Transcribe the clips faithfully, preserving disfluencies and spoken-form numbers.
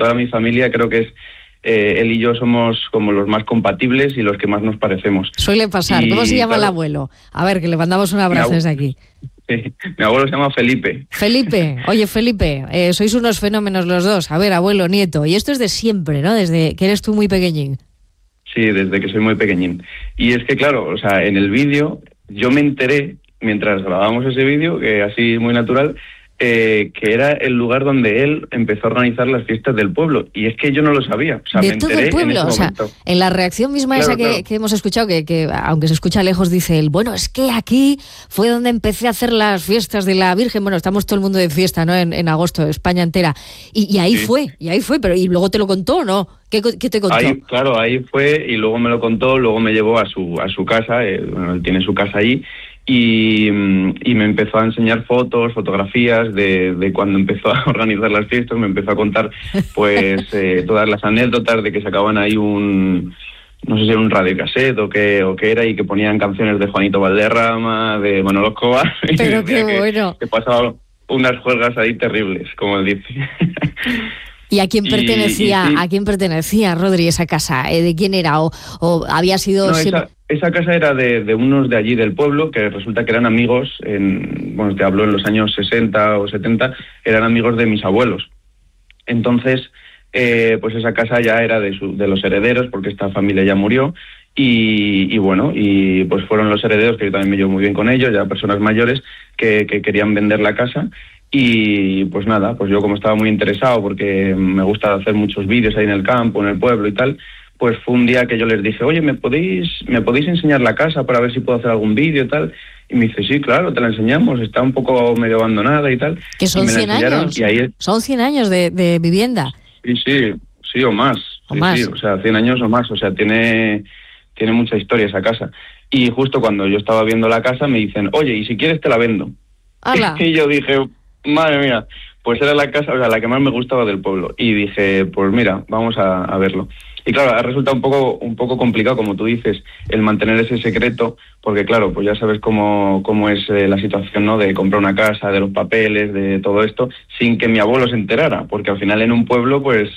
toda mi familia creo que es eh, él y yo somos como los más compatibles y los que más nos parecemos. Suele pasar. Y, ¿cómo se llama claro, el abuelo? A ver, que le mandamos un abrazo desde aquí. Sí, mi abuelo se llama Felipe. Felipe, oye Felipe, eh, sois unos fenómenos los dos. A ver, abuelo, nieto, y esto es de siempre, ¿no? Desde que eres tú muy pequeñín. Sí, desde que soy muy pequeñín. Y es que claro, o sea, en el vídeo yo me enteré, mientras grabábamos ese vídeo, que así muy natural, eh, que era el lugar donde él empezó a organizar las fiestas del pueblo. Y es que yo no lo sabía. O sea, de me todo enteré el pueblo, en ese o sea, momento. En la reacción misma claro, esa que, claro. que hemos escuchado, que, que aunque se escucha lejos, dice él, bueno, es que aquí fue donde empecé a hacer las fiestas de la Virgen. Bueno, estamos todo el mundo de fiesta, ¿no? En, en agosto, España entera. Y, y ahí sí. fue, y ahí fue, pero ¿y luego te lo contó, no? ¿Qué, qué te contó? Ahí, claro, ahí fue y luego me lo contó, luego me llevó a su a su casa, eh, bueno, él tiene su casa allí, y, y me empezó a enseñar fotos, fotografías de, de cuando empezó a organizar las fiestas, me empezó a contar pues eh, todas las anécdotas de que sacaban ahí un, no sé si era un radiocassette o qué, o qué era, y que ponían canciones de Juanito Valderrama, de Manolo Escobar. Pero qué bueno. Que, que pasaban unas juergas ahí terribles, como él dice. ¿Y a quién pertenecía, y, y sí. a quién pertenecía, Rodri, esa casa? ¿De quién era? ¿O, o había sido...? No, siempre... esa, esa casa era de, de unos de allí del pueblo, que resulta que eran amigos, en, bueno, te hablo en los años sesenta o setenta, eran amigos de mis abuelos. Entonces, eh, pues esa casa ya era de, su, de los herederos, porque esta familia ya murió, y, y bueno, y pues fueron los herederos, que yo también me llevo muy bien con ellos, ya personas mayores, que, que querían vender la casa. Y pues nada, pues yo como estaba muy interesado porque me gusta hacer muchos vídeos ahí en el campo, en el pueblo y tal, pues fue un día que yo les dije, oye, ¿me podéis me podéis enseñar la casa para ver si puedo hacer algún vídeo y tal? Y me dice, sí, claro, te la enseñamos, está un poco medio abandonada y tal. Que son cien años, y ahí... son cien años de, de vivienda. Sí, sí, sí, o más. O sí, más. Sí, o sea, cien años o más, o sea, tiene, tiene mucha historia esa casa. Y justo cuando yo estaba viendo la casa me dicen, oye, y si quieres te la vendo. ¡Hala! Y yo dije... Madre mía, pues era la casa, o sea, la que más me gustaba del pueblo. Y dije, pues mira, vamos a, a verlo. Y claro, ha resultado un poco, un poco complicado, como tú dices, el mantener ese secreto, porque claro, pues ya sabes cómo, cómo es eh, la situación, ¿no? De comprar una casa, de los papeles, de todo esto, sin que mi abuelo se enterara, porque al final en un pueblo, pues...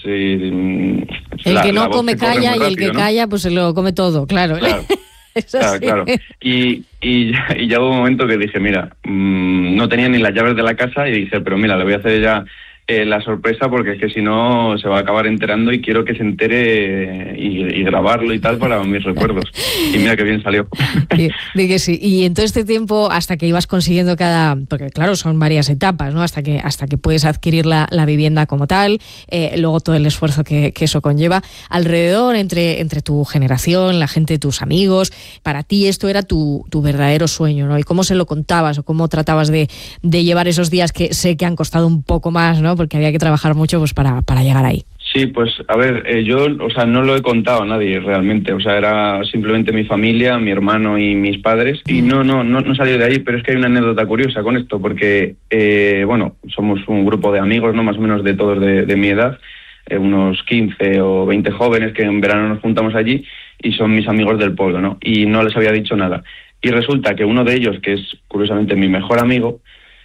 Eh, el la, que no la come calla rápido, y el que ¿no? calla, pues se lo come todo, claro. Claro. Eso claro, sí. claro. Y, y, ya, y ya hubo un momento que dije, mira, mmm, no tenía ni las llaves de la casa y dije, pero mira, le voy a hacer ya eh, la sorpresa porque es que si no se va a acabar enterando y quiero que se entere eh, y, y grabarlo y tal para mis recuerdos. Y mira qué bien salió. Sí, de que sí. Y en todo este tiempo, hasta que ibas consiguiendo cada... Porque claro, son varias etapas, ¿no? Hasta que hasta que puedes adquirir la, la vivienda como tal, eh, luego todo el esfuerzo que, que eso conlleva. Alrededor, entre, entre tu generación, la gente, tus amigos, para ti esto era tu, tu verdadero sueño, ¿no? ¿Y cómo se lo contabas o cómo tratabas de, de llevar esos días que sé que han costado un poco más, ¿no? Porque había que trabajar mucho pues para, para llegar ahí. Sí, pues a ver, eh, yo, o sea, no lo he contado a nadie realmente, o sea, era simplemente mi familia, mi hermano y mis padres, y no, no, no, no salió de ahí, pero es que hay una anécdota curiosa con esto, porque, eh, bueno, somos un grupo de amigos, ¿no? Más o menos de todos de, de mi edad, eh, unos quince o veinte jóvenes que en verano nos juntamos allí, y son mis amigos del pueblo, ¿no? Y no les había dicho nada. Y resulta que uno de ellos, que es curiosamente mi mejor amigo,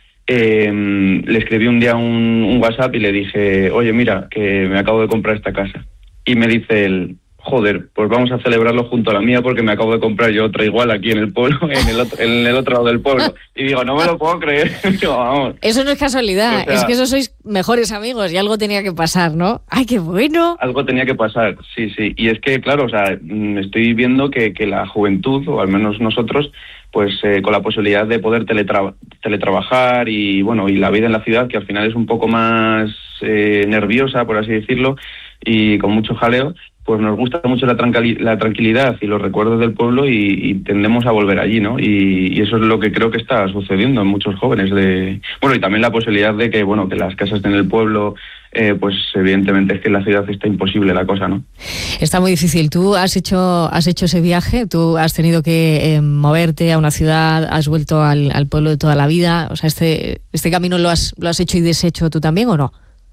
Eh, le escribí un día un, un WhatsApp y le dije, oye, mira, que me acabo de comprar esta casa. Y me dice él, joder, pues vamos a celebrarlo junto a la mía porque me acabo de comprar yo otra igual aquí en el pueblo, en el otro, en el otro lado del pueblo. Y digo, no me lo puedo creer. Digo, vamos. Eso no es casualidad, o sea, es que eso sois mejores amigos y algo tenía que pasar, ¿no? ¡Ay, qué bueno! Algo tenía que pasar, sí, sí. Y es que, claro, o sea, estoy viendo que, que la juventud, o al menos nosotros, pues eh, con la posibilidad de poder teletra- teletrabajar y bueno y la vida en la ciudad, que al final es un poco más eh, nerviosa, por así decirlo, y con mucho jaleo, pues nos gusta mucho la, tranquil- la tranquilidad y los recuerdos del pueblo y, y tendemos a volver allí, ¿no? Y, y eso es lo que creo que está sucediendo en muchos jóvenes. De bueno, y también la posibilidad de que, bueno, que las casas estén en el pueblo, eh, pues evidentemente es que en la ciudad está imposible la cosa, ¿no? Está muy difícil. Tú has hecho has hecho ese viaje, tú has tenido que eh, moverte a una ciudad, has vuelto al, al pueblo de toda la vida. O sea, este este camino lo has lo has hecho y deshecho tú también, ¿o no?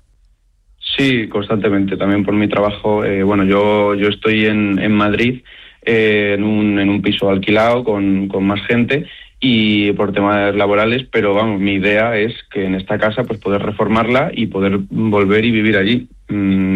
Sí, constantemente, también por mi trabajo. Eh, bueno, yo yo estoy en, en Madrid, eh, en, un, en un piso alquilado con, con más gente y por temas laborales, pero vamos, mi idea es que en esta casa pues poder reformarla y poder volver y vivir allí. Mm,